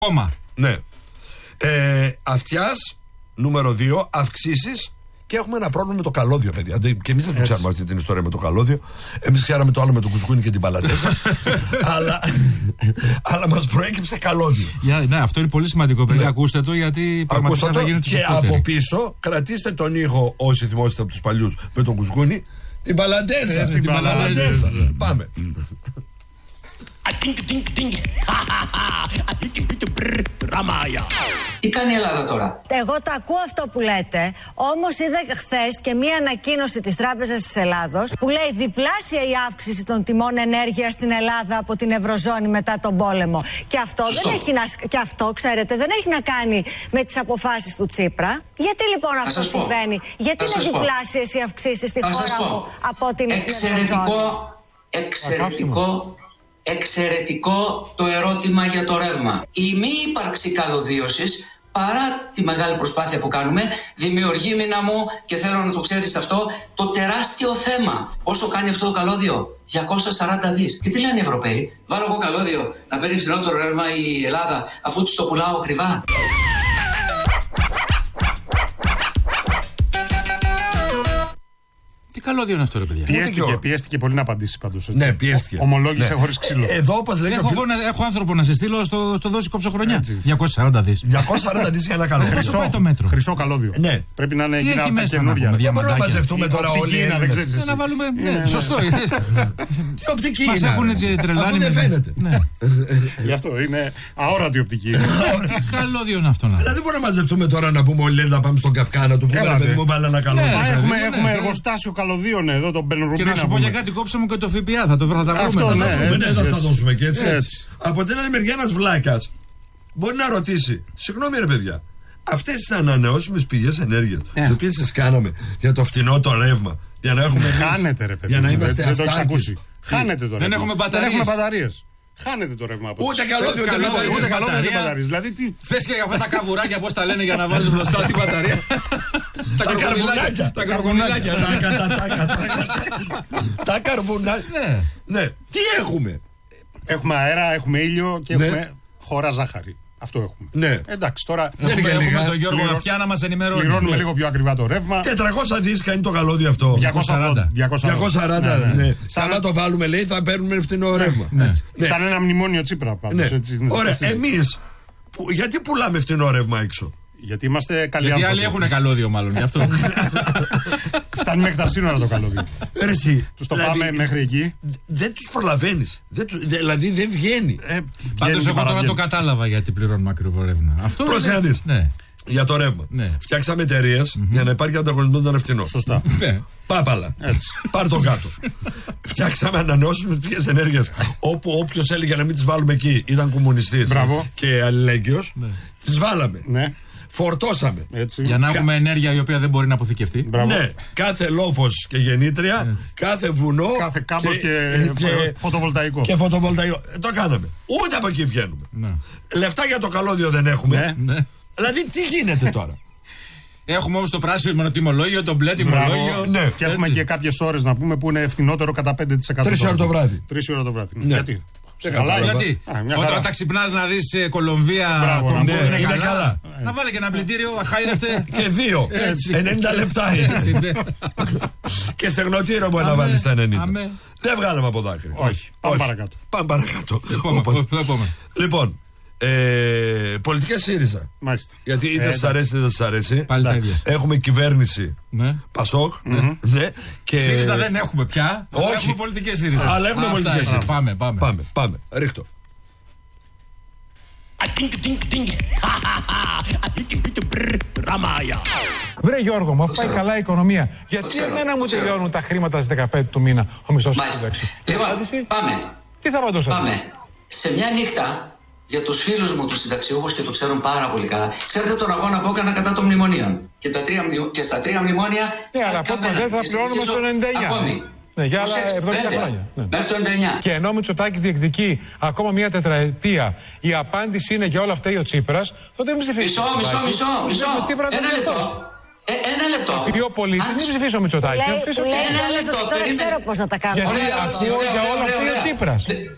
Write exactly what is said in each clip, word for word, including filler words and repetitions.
Κόμμα. Ναι. Ε, αυτιάς, νούμερο δύο, αυξήσεις. Και έχουμε ένα πρόβλημα με το καλώδιο, παιδιά. Και εμείς δεν το ξέρουμε αυτή την ιστορία με το καλώδιο. Εμείς ξέραμε το άλλο με το κουσκούνι και την παλατέσα. αλλά, αλλά μας προέκυψε καλώδιο. Yeah, ναι, αυτό είναι πολύ σημαντικό, παιδιά. Ναι. Ακούστε το, γιατί πραγματικά θα γίνεται και από πίσω κρατήστε τον ήχο, όσοι θυμόσαστε από τους παλιούς, με το κουσκούνι. Την παλατέσα. την παλατέσα. Πάμε. Τι κάνει η Ελλάδα τώρα? Εγώ το ακούω αυτό που λέτε, όμως είδα χθες και μία ανακοίνωση της Τράπεζας της Ελλάδος που λέει διπλάσια η αύξηση των τιμών ενέργειας στην Ελλάδα από την Ευρωζώνη μετά τον πόλεμο. Και αυτό, δεν έχει να, και αυτό ξέρετε, δεν έχει να κάνει με τις αποφάσεις του Τσίπρα. Γιατί λοιπόν αυτό συμβαίνει? Γιατί είναι διπλάσιες οι αυξήσεις στη χώρα μου από ό,τι είναι στην Ευρωζώνη? Εξαιρετικό. Εξαιρετικό το ερώτημα για το ρεύμα. Η μη ύπαρξη καλωδίωσης, παρά τη μεγάλη προσπάθεια που κάνουμε, δημιουργεί, μήνα μου, και θέλω να το ξέρεις αυτό, το τεράστιο θέμα. Πόσο κάνει αυτό το καλώδιο? διακόσια σαράντα δις. Και τι λένε οι Ευρωπαίοι? Βάλω εγώ καλώδιο να παίρνει ψηλότερο ρεύμα η Ελλάδα, αφού τους το πουλάω ακριβά? Τι καλώδιο είναι αυτό, ρε παιδιά? Πιέστηκε, πιέστηκε πολύ να απαντήσει πάντως. Ναι, πιέστηκε. Ομολόγησε ναι. χωρίς ξύλο. Εδώ, όπως λέει. Έχω, φιλ... έχω άνθρωπο να σε στείλω στο, στο δόση κόψοχρονιά. διακόσια σαράντα δις. διακόσια σαράντα δις για ένα καλώδιο. Χρυσό, το μέτρο. Χρυσό καλώδιο. Ναι. Πρέπει να είναι εκείνα τα καινούρια. Δεν μπορούμε να μαζευτούμε τώρα όλοι. Να βάλουμε. Σωστό. Τι οπτική είναι? Μας έχουν τρελάνει. Δεν φαίνεται. Γι' αυτό είναι αόρατη οπτική. Τι καλώδιο είναι αυτό? Δηλαδή δεν μπορούμε να μαζευτούμε τώρα να πούμε όλοι να πάμε στον Καυκάνα του που βάλει ένα καλώδιο. Έχουμε εργοστάσιο καλωδίων εδώ. Και να σου πω για κάτι, κόψαμε και το ΦΠΑ. Θα το βρω, θα τα βρούμε. Αυτό, ναι, δεν θα τα δώσουμε και έτσι. έτσι. Από την άλλη μεριά, ένας βλάκας μπορεί να ρωτήσει, συγγνώμη ρε παιδιά, αυτές τις ανανεώσιμες πηγές ενέργειας, τις οποίες τις κάναμε για το φτηνό το ρεύμα, για να έχουμε. Χάνετε ρε παιδιά. Για να είμαστε δεν το έχεις ακούσει. Χάνετε το ρεύμα. Δεν έχουμε μπαταρίες. Χάνετε το ρεύμα από ούτε καλώδιο ούτε μπαταρίες. Δηλαδή τι. Θες και αυτά τα καβουράκια, πώς τα λένε, για να βάλεις μπροστά την μπαταρία? Τα καρβουνάκια. Τα καρβουνάκια. Τα καρβουνάκια. Ναι. Τι έχουμε? Έχουμε αέρα, έχουμε ήλιο και έχουμε χώρα ζάχαρη. Αυτό έχουμε. Ναι. Εντάξει, τώρα έχουμε τον Γιώργο Αυτιά να μας ενημερώνει. Πληρώνουμε λίγο πιο ακριβά το ρεύμα. τετρακόσια δις κάνει το καλώδιο αυτό. διακόσια σαράντα. Σαν να το βάλουμε, λέει, θα παίρνουμε φτηνό ρεύμα. Σαν ένα μνημόνιο Τσίπρα πάντως. Ωραία, εμείς γιατί πουλάμε φτηνό ρεύμα έξω? Γιατί είμαστε καλοί άνθρωποι. Γιατί άλλοι έχουν καλώδιο, μάλλον γι' αυτό. Φτάνει μέχρι τα σύνορα το καλώδιο. Τους το δηλαδή, πάμε μέχρι εκεί. Δεν τους προλαβαίνεις. Δηλαδή δεν βγαίνει. Ε, Πάντως εγώ τώρα το κατάλαβα γιατί πληρώνουμε ακριβό ρεύμα. Αυτό είναι. Ναι. Για το ρεύμα. Ναι. Φτιάξαμε εταιρείες mm-hmm. για να υπάρχει ανταγωνισμό των ευθυνών. Σωστά. Ναι. Πάπαλα. Πάρ' το κάτω. Φτιάξαμε ανανεώσιμες πηγές ενέργειας. Όπου όποιος έλεγε να μην τις βάλουμε εκεί ήταν κομμουνιστής και αλληλέγγυος. Ναι. Τις βάλαμε. Ναι. Φορτώσαμε. Έτσι. Για να έχουμε Κα... ενέργεια η οποία δεν μπορεί να αποθηκευτεί. Μπράβο. Ναι. Κάθε λόφος και γεννήτρια, έτσι. Κάθε βουνό. Κάθε κάμπος και, και, και φωτοβολταϊκό. Και φωτοβολταϊκό. Το κάναμε. Ούτε από εκεί βγαίνουμε. Ναι. Λεφτά για το καλώδιο δεν έχουμε. Ναι. Ναι. Δηλαδή τι γίνεται τώρα? Έχουμε όμως το πράσινο τιμολόγιο, το μπλε τιμολόγιο. Ναι. Και έχουμε και κάποιες ώρες να πούμε που είναι φθηνότερο κατά πέντε τοις εκατό. Τρεις ώρα το βράδυ. Τρεις ώρα το βράδυ. Ναι. Γιατί? Καλά, γιατί? Α, όταν τα ξυπνάς να δεις ε, Κολομβία, Μπράβο, Κονγκό, ναι, είναι, είναι καλά. καλά. Να βάλε και ένα πλυντήριο, αχάιρευτε. Και δύο. Έτσι. ενενήντα λεπτά είναι. Έτσι, ναι. Και στεγνοτήριο μπορεί να βάλεις τα ενενήντα. Αμέ. Δεν βγάλαμε από δάκρυ. Όχι. Πάμε παρακάτω. Πάμε παρακάτω. Επόμενο. Λοιπόν, ε, πολιτικές ΣΥΡΙΖΑ. Μάλιστα. Γιατί είτε ε, σας αρέσει είτε δεν σας αρέσει. Πάλι τα ίδια. Έχουμε κυβέρνηση. Ναι. Πασόκ. Mm-hmm. Ναι. Και... ΣΥΡΙΖΑ δεν έχουμε πια. Όχι. Έχουμε πολιτικές ΣΥΡΙΖΑ. Αλλά έχουμε πολιτικές ΣΥΡΙΖΑ. Πάμε, πάμε. Πάμε, πάμε. Ρίχτω. Βρε Γιώργο, μου πάει καλά η οικονομία. Γιατί εμένα μου τελειώνουν τα χρήματα στις δεκαπέντε του μήνα ο μισθός του σύνταξη? Λοιπόν, πάμε. Τι θα απαντούσατε? Πάμε. Σε μια νύχτα, για τους φίλους μου τους συνταξιούχους και το ξέρουν πάρα πολύ καλά, ξέρετε τον αγώνα που έκανα κατά των μνημονίων. Και, τα τρία, και στα τρία μνημόνια. Ναι, αλλά από ό,τι μας λέτε θα πληρώνουμε στο ενενήντα εννιά. Ακόμη. Ναι, για άλλα εβδομήντα χρόνια. Ναι. Μέχρι το ενενήντα εννιά. Και ενώ ο Μητσοτάκης διεκδικεί ακόμα μία τετραετία, η απάντηση είναι για όλα αυτά ο Τσίπρας, τότε μην ψηφίσουμε. Μισό, μισό, μισό. μισό. Ένα λεπτό. Ε, ένα λεπτό. Επειδή ο πολίτης μην ψηφίσει ο Μητσοτάκης. Ένα λεπτό. Τώρα ξέρω πώς να τα κάνω. Γιατί ακούω για όλα αυτά ο Τσίπρας.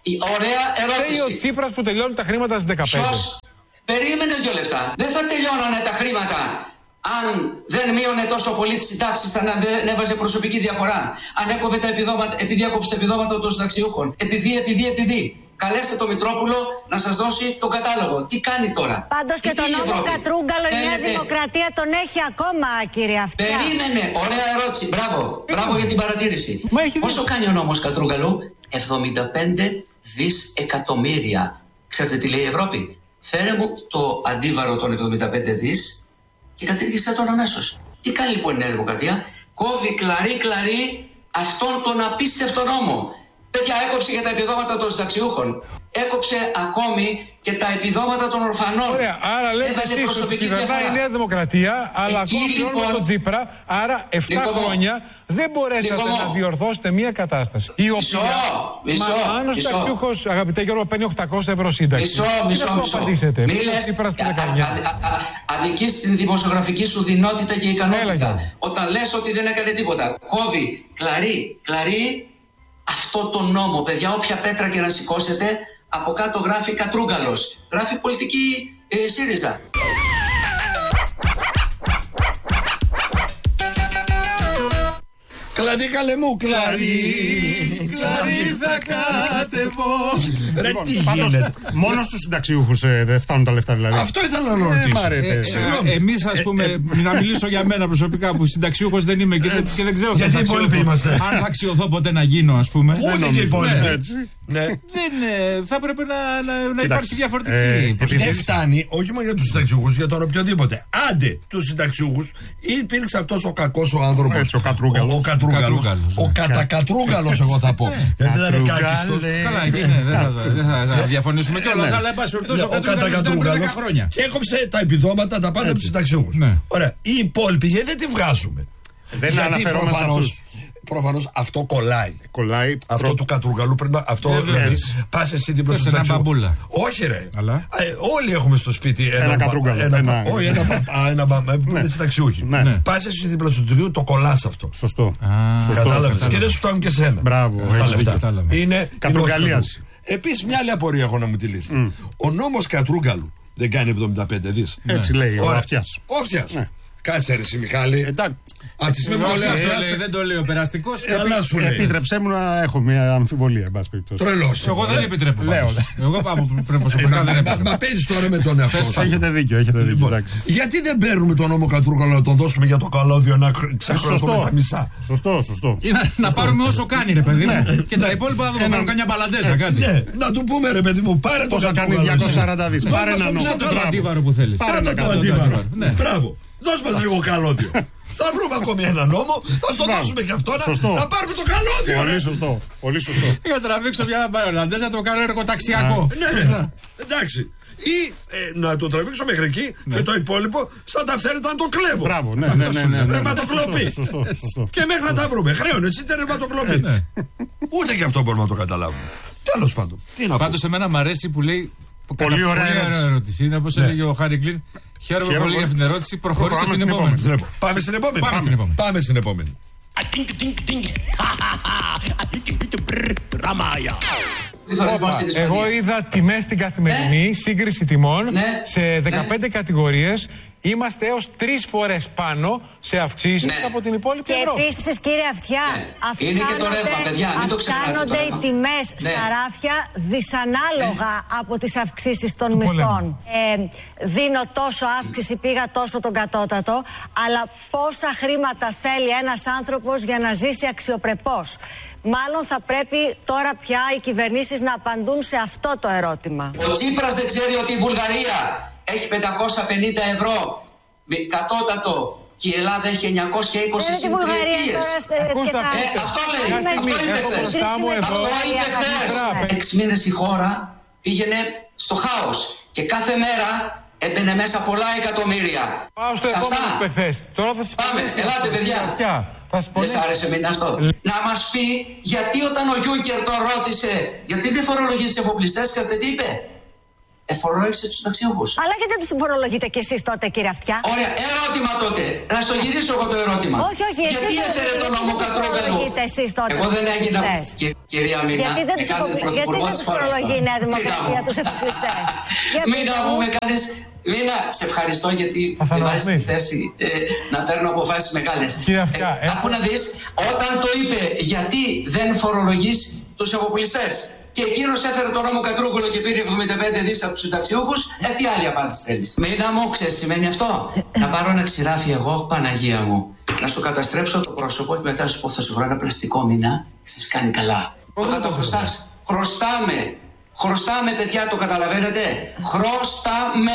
Η ωραία ερώτηση. Λέει ο Τσίπρας που τελειώνουν τα χρήματα στις δεκαπέντε. Ποιος? Περίμενε δύο λεπτά. Δεν θα τελειώνανε τα χρήματα αν δεν μείωνε τόσο πολύ τις συντάξεις, αν δεν έβαζε προσωπική διαφορά. Αν έκοβε τα επιδόματα, επειδή έκοψε τα επιδόματα των συνταξιούχων. Επειδή, επειδή, επειδή. Καλέστε το Μητρόπουλο να σας δώσει τον κατάλογο. Τι κάνει τώρα. Πάντως και τον νόμο Κατρούγκαλο η Νέα Δημοκρατία τον έχει ακόμα, κύριε Αυτιά. Περίμενε. Ωραία ερώτηση. Μπράβο. Μπράβο για την παρατήρηση. Πόσο κάνει ο νόμος Κατρούγκαλου? εβδομήντα πέντε δισεκατομμύρια. Ξέρετε τι λέει η Ευρώπη? Φέρε μου το αντίβαρο των εβδομήντα πέντε δις και κατήργησε τον αμέσως. Τι κάνει λοιπόν η Νέα Δημοκρατία? Κόβει κλαρί κλαρί αυτόν τον απίστευτο νόμο. Παιδιά, έκοψε για τα επιδόματα των συνταξιούχων. Έκοψε ακόμη και τα επιδόματα των ορφανών. Ωραία, άρα λέτε εσείς ότι κυβερνάει η Νέα Δημοκρατία, αλλά ακόμα πληρώνουμε λοιπόν τον Τσίπρα, άρα επτά λοιπόν, χρόνια δεν μπορέσατε λοιπόν, να διορθώσετε μια κατάσταση. Η μισό, οποία, μισό, μα, αν ο συνταξιούχος, αγαπητέ Γιώργο, παίρνει οκτακόσια ευρώ σύνταξη. Μισό, μισό, μισό. Απαντήσετε. Μη λες, αδικείς την δημοσιογραφική σου δυνότητα και ικανότητα. Έλα, όταν λες ότι δεν έκανε τίποτα. Κόβει, κλαρί, κλαρί. Αυτό το νόμο, παιδιά, όποια πέτρα και να σηκώσετε, από κάτω γράφει Κατρούγκαλος. Γράφει πολιτική ε, ΣΥΡΙΖΑ. Κλαδί καλέ μου, κλαρί, κλαρί θα κατεβώ. Ρε τι γίνεται. Μόνο στους συνταξιούχους ε, δεν φτάνουν τα λεφτά δηλαδή. Αυτό ήθελα να ρωτήσω. Εμείς ας πούμε, να μιλήσω για μένα προσωπικά που συνταξιούχος δεν είμαι και δεν ξέρω γιατί οι υπόλοιποι είμαστε. Αν θα αξιωθώ ποτέ να γίνω, ας πούμε. Ούτε και οι υπόλοιποι. Δεν θα έπρεπε να υπάρχει διαφορετική. Δεν φτάνει, όχι μόνο για τους συνταξιούχους, για τον οποιοδήποτε. Άντε τους συνταξιούχους, υπήρξε αυτός ο κακός ο άνθρωπος. Ο Κατρούγκαλος. Ο κατακατρούγκαλος, εγώ θα πω. Γιατί δεν είναι κάκιστος. Καλά, δεν θα διαφωνήσουμε κιόλας, αλλά εν πάση περιπτώσει ο κατακατρούγκαλος ήταν χρόνια. Και έκοψε τα επιδόματα, τα πάντα τους συνταξιούχους. Ωραία. Οι υπόλοιποι, γιατί δεν τη βγάζουμε? Δεν αναφερόμαστε σε αυτούς. Προφανώς αυτό κολλάει. Κολλάει. Αυτό προ... του Κατρούγκαλου πρέπει να. Αυτό δηλαδή. Πα εσύ την μπαμπούλα. Όχι, ρε. Αλλά... Ε, όλοι έχουμε στο σπίτι ένα, ένα Κατρούγκαλο. Ένα, ένα, όχι, ένα, ένα μπαμπούλα. Που είναι συνταξιούχοι. Ναι. Πα εσύ την πλαστοτηρίου, το κολλά αυτό. Σωστό. Κατάλαβε. Και δεν σου φτάνουν και σένα. Μπράβο. Είναι Κατρούγκαλίαση. Επίσης, μια άλλη απορία έχω να μου τη λύσετε. Ο νόμος Κατρούγκαλου δεν κάνει εβδομήντα πέντε δις. Έτσι λέει ο Αυτιάς. Ο Αυτιάς. Κάτσε ρε Μιχάλη. Δεν το λέει ο περαστικός. Επίτρεψέ μου να έχω μια αμφιβολία, εν πάση περιπτώσει. Τρελός. Εγώ δεν επιτρέπω. Λέω. Εγώ προσωπικά δεν επιτρέπω. Μα παίζεις τώρα με τον εαυτό σου. Έχετε δίκιο, έχετε δίκιο. Γιατί δεν παίρνουμε τον νόμο Κατρούγκαλο να τον δώσουμε για το καλώδιο να ξεχρονιστούμε τα μισά? Σωστό, σωστό. Να πάρουμε όσο κάνει, ρε παιδί μου. Και τα υπόλοιπα θα δούμε καμιά μπαλαντέζα κάτι. Να του πούμε, ρε παιδί μου, πάρε το Κατρούγκαλο. διακόσια σαράντα δις. Πάρε ένα νόμο. Το αντίβαρο που θέλεις. Πάρε το αντίβαρο. Μπράβο. Δώσ' μας λίγο καλώδιο. Θα βρούμε ακόμη ένα νόμο, θα στο δώσουμε και αυτό να πάρουμε το καλώδιο. Πολύ σωστό. Πολύ σωστό. Για να τραβήξω μια Ολλανδέζα, να το κάνω εργοταξιακό. Ναι, εντάξει. Ή να το τραβήξω μέχρι εκεί και το υπόλοιπο σαν τα φθαίρετα να το κλέβω. Μπράβο, ναι, ναι, ναι. Ρευματοκλοπή. Και μέχρι να τα βρούμε. Χρέον, έτσι είναι ρευματοκλοπή. Ούτε και αυτό μπορούμε να το καταλάβουμε. Τέλος πάντων. Πάντως εμένα μου αρέσει που λέει. Πολύ ωραία ερώτηση. Είναι όπως έλεγε ο Χάρη Κλίν. Χαίρομαι πολύ για την ερώτηση. Προχωρήστε στην επόμενη. Πάμε στην επόμενη. Πάμε στην επόμενη. Όπα, εγώ είδα τιμές στην Καθημερινή, ναι. Σύγκριση τιμών, ναι. Σε δεκαπέντε ναι. κατηγορίες. Είμαστε έως τρεις φορές πάνω σε αυξήσεις ναι. από την υπόλοιπη και Ευρώπη. Και επίσης, κύριε Αυτιά, ναι. αυξάνονται, αυξάνονται οι τιμές ναι. στα ράφια δυσανάλογα ναι. από τις αυξήσεις των μισθών. Ε, δίνω τόσο αύξηση, πήγα τόσο τον κατώτατο, αλλά πόσα χρήματα θέλει ένας άνθρωπος για να ζήσει αξιοπρεπώς? Μάλλον θα πρέπει τώρα πια οι κυβερνήσεις να απαντούν σε αυτό το ερώτημα. Ο Τσίπρας δεν ξέρει ότι η Βουλγαρία έχει πεντακόσια πενήντα ευρώ κατώτατο και η Ελλάδα έχει εννιακόσια είκοσι συν τριετίες. Αυτό λέει. Αυτό είπε χθες. Αυτό είπε χθες. Έξι μήνες η χώρα πήγαινε στο χάος και κάθε μέρα έμπαινε μέσα πολλά εκατομμύρια. Πάω στο επόμενο που πεθές. Τώρα θα πάμε, ελάτε παιδιά. Δεν σ' άρεσε με αυτό. Να μας πει γιατί όταν ο Γιούνκερ τον ρώτησε γιατί δεν φορολογείς τους εφοπλιστές, ξέρετε τι είπε? εφορολόγησε τους συνταξιούχους. Αλλά γιατί τους φορολογείτε κι εσείς τότε, κύριε Αυτιά? Ωραία, ερώτημα τότε. Να στο γυρίσω εγώ το ερώτημα. Όχι, όχι, εσείς γιατί έφερε τον νόμο Κατρούγκαλου? εσείς τότε. Εγώ δεν έγινα. Κυρία Μίνα, γιατί δεν τους, γιατί δεν τους φορολογεί η Νέα Δημοκρατία τους εφοπλιστές? Μίνα μου, με κάνεις. Μίνα, σε ευχαριστώ γιατί με βάζεις στη θέση ε, να παίρνω αποφάσεις μεγάλες. Κύριε Αυτιά, ε, άκου να δεις, όταν το είπε γιατί δεν φορολογείς τους εφοπλιστές και εκείνος έφερε τον νόμο Κατρούγκαλο και πήρε εβδομήντα πέντε δις από τους συνταξιούχους, ε, τι άλλη απάντηση θέλεις? Μίνα μου, ξέρεις τι σημαίνει αυτό? Να πάρω ένα ξηράφι εγώ, Παναγία μου, να σου καταστρέψω το πρόσωπο και μετά σου πω θα σου βρω ένα πλαστικό μήνα και θα σου κάνει καλά. Θα το χρωστάς? Χρωστάμε. Χρωστάμε, παιδιά, το καταλαβαίνετε? Χρωστάμε.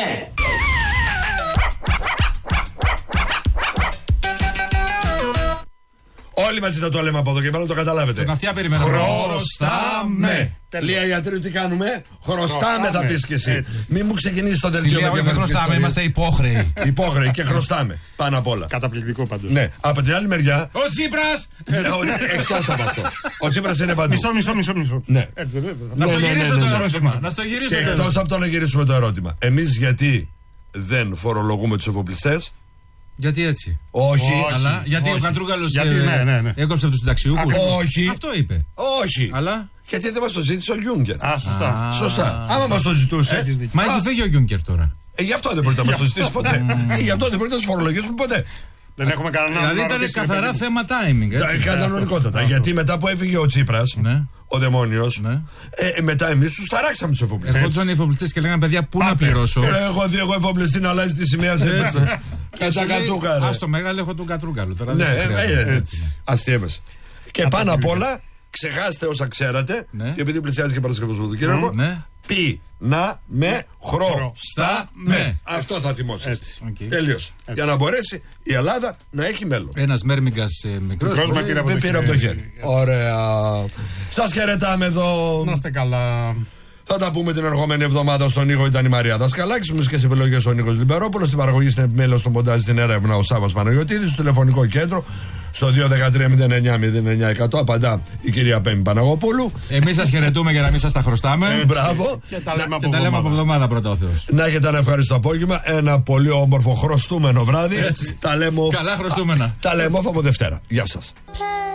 Όλοι μαζί θα το λέμε από εδώ και πέρα, να το καταλάβετε. Τον Αυτιά περιμένω. Χρωστάμε. Τελεία ιατρίου, τι κάνουμε? Χρωστάμε, θα πεις και εσύ. Μην μου ξεκινήσει το δελτίο. Όχι, δεν χρωστάμε, είμαστε υπόχρεοι. Υπόχρεοι και χρωστάμε. Πάνω απ' όλα. Καταπληκτικό πάντως. Ναι, από την άλλη μεριά. Ο Τσίπρας! Εκτός από αυτό. Ο Τσίπρας είναι παντού. Μισό, μισό, μισό. μισό. Ναι. Να στο γυρίσω το ερώτημα. Να στο γυρίσω το ερώτημα. Εκτός από το να γυρίσουμε το ερώτημα. Εμείς γιατί δεν φορολογούμε τους εφοπλιστές? Γιατί έτσι? Όχι. Όχι. Αλλά γιατί όχι. ο Κατρούγκαλος Γιατί, ναι, ναι, ναι. έκοψε από τους συνταξιούχους? Όχι. Αυτό είπε. Όχι. Αλλά. Γιατί δεν μας το ζήτησε ο Γιούγκερ. Α, σωστά. Σωστά. Άμα μας το ζητούσε. Έχεις δίκιο. Μα έχει φύγει ο Γιούγκερ τώρα. Ε, γι' αυτό δεν μπορεί να μας το ζητήσει ποτέ. Ε, γι' αυτό δεν μπορεί να τους φορολογήσουμε ποτέ. Δεν έχουμε κανένα. Δηλαδή ήταν καθαρά θέμα timing. έτσι. Κανονικότατα. Γιατί μετά που έφυγε ο Τσίπρας, Ναι. ο δαιμόνιος, Ναι. ε, μετά εμείς τους ταράξαμε τους εφοπλιστές. Ερχόντουσαν οι εφοπλιστές και λέγανε παιδιά, πού να πληρώσω? Ε, Έχω δει εγώ εφοπλιστή να αλλάζει τη σημαία σε Έτσι. και τα κατούκα. Α το μεγάλο, έχω τον Κατρούγκαλο. Τώρα Ναι, δεν σε ε, χρειάζεται. ε, έτσι. Αστείευεσαι. Και πάνω απ' όλα, ξεχάστε όσα ξέρατε, Ναι. και επειδή πλησιάζει και Παρασκευό Σαββατοκύριακο, Ναι. πι, να, με, χρωστά, με. με. Αυτό θα θυμόσαστε. Έτσι. Οκ. Τελείωσε. Για να μπορέσει η Ελλάδα να έχει μέλλον. Ένας Μέρμιγκας ε, μικρός. Μικρός, μα πολύ. κύριε, Δεν πήρε από το χέρι. Ωραία. Σας χαιρετάμε εδώ. Να είστε καλά. Θα τα πούμε την ερχόμενη εβδομάδα. Στον ήχο ήταν η Μαρία Δασκαλάκη. Στις μουσικές επιλογές ο Νίκος Λιμπερόπουλος. Στην παραγωγή, στην επιμέλεια, στο μοντάζ, στην έρευνα ο Σάββας Παναγιωτίδης. Στο τηλεφωνικό κέντρο στο δύο ένα τρία μηδέν εννιά μηδέν εννιά εκατό απαντά η κυρία Πέμπη Παναγοπούλου. Εμείς σας χαιρετούμε για να μην σας τα χρωστάμε. Μπράβο. Και τα λέμε Και από τα λέμε από εβδομάδα. εβδομάδα πρώτα ο Θεός. Να έχετε ένα ευχάριστο απόγευμα. Ένα πολύ όμορφο χρωστούμενο βράδυ. Τα λέμε, Καλά χρωστούμενα. τα λέμε από Δευτέρα. Γεια σας.